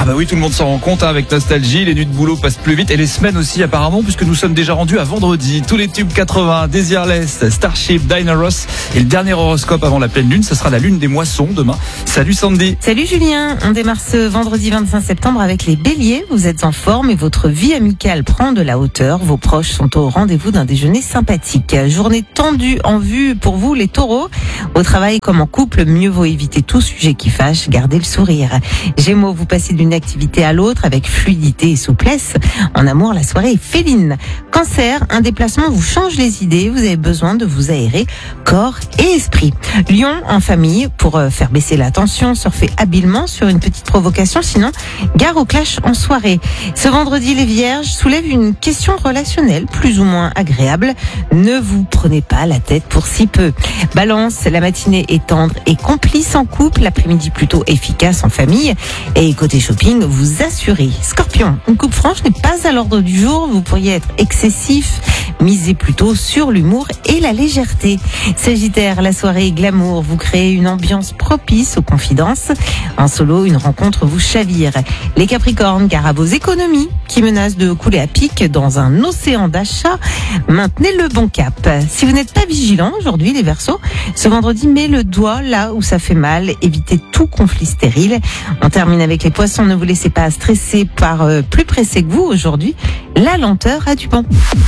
Ah bah oui, tout le monde s'en rend compte avec nostalgie. Les nuits de boulot passent plus vite et les semaines aussi apparemment, puisque nous sommes déjà rendus à vendredi. Tous les tubes 80, Desireless, Starship, Diana Ross et le dernier horoscope avant la pleine lune, ce sera la lune des moissons demain. Salut Sandy. Salut Julien, on démarre ce vendredi 25 septembre avec les béliers. Vous êtes en forme et votre vie amicale prend de la hauteur. Vos proches sont au rendez-vous d'un déjeuner sympathique. Journée tendue en vue pour vous les taureaux. Au travail comme en couple, mieux vaut éviter tout sujet qui fâche, gardez le sourire. Gémeaux, vous passez d'une activité à l'autre avec fluidité et souplesse. En amour, la soirée est féline. Cancer, un déplacement vous change les idées. Vous avez besoin de vous aérer corps et esprit. Lion, en famille, pour faire baisser la tension, surfez habilement sur une petite provocation. Sinon, gare au clash en soirée. Ce vendredi, les vierges soulèvent une question relationnelle plus ou moins agréable. Ne vous prenez pas la tête pour si peu. Balance, la matinée est tendre et complice en couple. L'après-midi plutôt efficace en famille. Et côté shopping, vous assurez. Scorpion, une coupe franche n'est pas à l'ordre du jour. Vous pourriez être excessif. Misez plutôt sur l'humour et la légèreté. Sagittaire, la soirée est glamour. Vous créez une ambiance propice aux confidences. En solo, une rencontre vous chavire. Les Capricornes, gare à vos économies qui menacent de couler à pic dans un océan d'achats. Maintenez le bon cap. Si vous n'êtes pas vigilant aujourd'hui, les Verseaux, ce vendredi, met le doigt là où ça fait mal. Évitez tout conflit stérile. On termine avec les Poissons. Ne vous laissez pas stresser par plus pressé que vous aujourd'hui. La lenteur a du bon.